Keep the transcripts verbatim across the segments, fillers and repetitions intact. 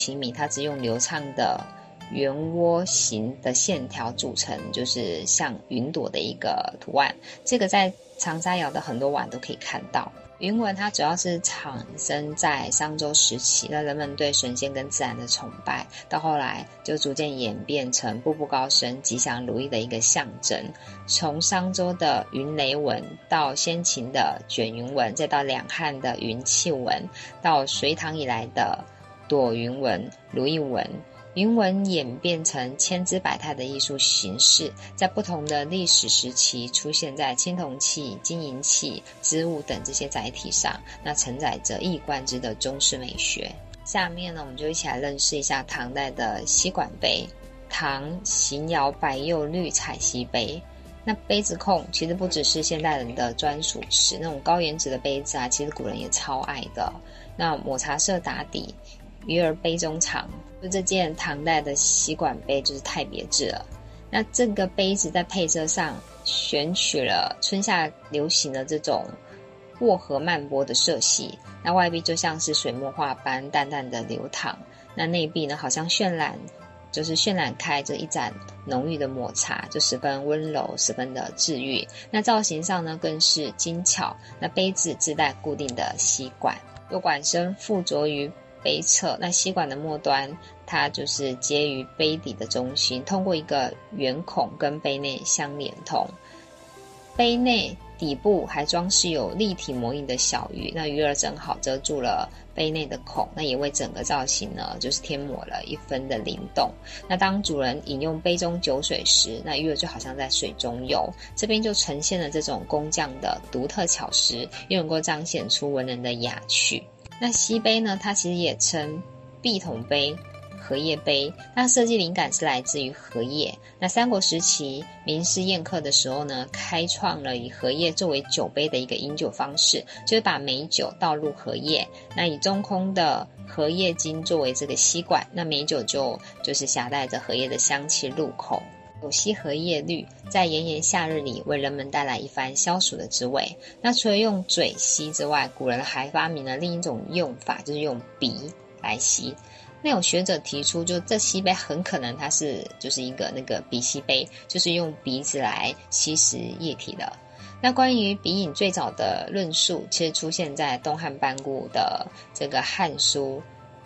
奇米它只用流畅的圆窝形的线条组成，就是像云朵的一个图案。这个在长沙窑的很多碗都可以看到。云纹它主要是产生在商周时期，那人们对神仙跟自然的崇拜，到后来就逐渐演变成步步高升、吉祥如意的一个象征。从商周的云雷纹，到先秦的卷云纹，再到两汉的云气纹，到隋唐以来的朵云纹、如意纹。云纹演变成千姿百态的艺术形式，在不同的历史时期出现在青铜器、金银器、织物等这些载体上，那承载着一以贯之的中式美学。下面呢，我们就一起来认识一下唐代的锡管杯。唐邢窑白釉绿彩锡杯，那杯子控其实不只是现代人的专属是那种高颜值的杯子啊，其实古人也超爱的。那抹茶色打底，鱼儿杯中藏，就这件唐代的锡管杯就是太别致了。那这个杯子在配色上选取了春夏流行的这种薄荷曼波的色系，那外壁就像是水墨画般淡淡的流淌，那内壁呢好像渲染就是渲染开这一盏浓郁的抹茶，就十分温柔，十分的治愈。那造型上呢更是精巧，那杯子自带固定的吸管，有管身附着于杯侧，那吸管的末端它就是接于杯底的中心，通过一个圆孔跟杯内相连通。杯内底部还装饰有立体模印的小鱼，那鱼儿正好遮住了杯内的孔，那也为整个造型呢就是添抹了一分的灵动。那当主人饮用杯中酒水时，那鱼儿就好像在水中游，这边就呈现了这种工匠的独特巧思，又能够彰显出文人的雅趣。那锡杯呢，它其实也称碧筒杯、荷叶杯，那设计灵感是来自于荷叶。那三国时期名士宴客的时候呢，开创了以荷叶作为酒杯的一个饮酒方式，就是把美酒倒入荷叶，那以中空的荷叶茎作为这个吸管，那美酒就就是携带着荷叶的香气入口。有锡荷叶绿在炎炎夏日里为人们带来一番消暑的滋味。那除了用嘴吸之外，古人还发明了另一种用法，就是用鼻来吸。那有学者提出，就这锡杯很可能它是就是一个那个鼻吸杯，就是用鼻子来吸食液体的。那关于鼻饮最早的论述，其实出现在东汉班固的这个《汉书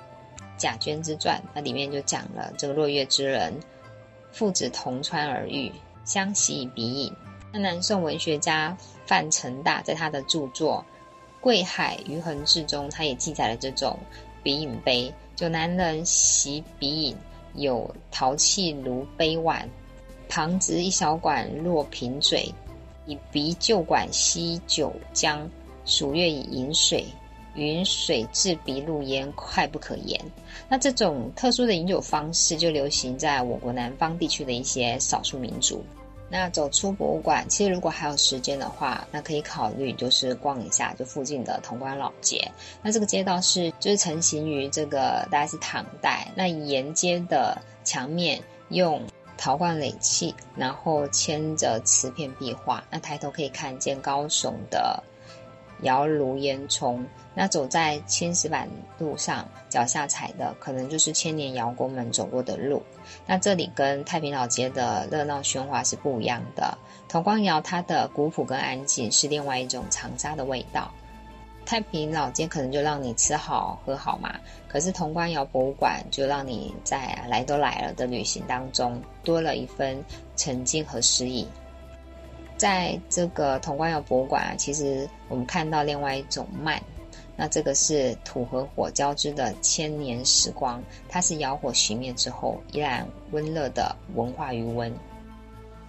·贾捐之传》，那里面就讲了这个落月之人父子同窗而遇，相习以鼻饮。那南宋文学家范成大在他的著作《贵海余衡志》中，他也记载了这种鼻饮杯，就男人习鼻饮，有陶器如杯碗，旁植一小管若瓶嘴，以鼻就管吸酒浆，数月以饮水，云水至鼻入焉，快不可言。那这种特殊的饮酒方式就流行在我国南方地区的一些少数民族。那走出博物馆，其实如果还有时间的话，那可以考虑就是逛一下就附近的潼关老街。那这个街道是就是成型于这个大概是唐代，那沿街的墙面用陶罐垒砌，然后嵌着瓷片壁画，那抬头可以看见高耸的窑炉烟囱。那走在青石板路上，脚下踩的可能就是千年窑工们走过的路。那这里跟太平老街的热闹喧哗是不一样的。潼关窑它的古朴跟安静是另外一种长沙的味道。太平老街可能就让你吃好喝好嘛，可是潼关窑博物馆就让你在来都来了的旅行当中多了一分沉浸和诗意。在这个潼关窑博物馆啊，其实我们看到另外一种慢，那这个是土和火交织的千年时光，它是窑火熄灭之后依然温热的文化余温。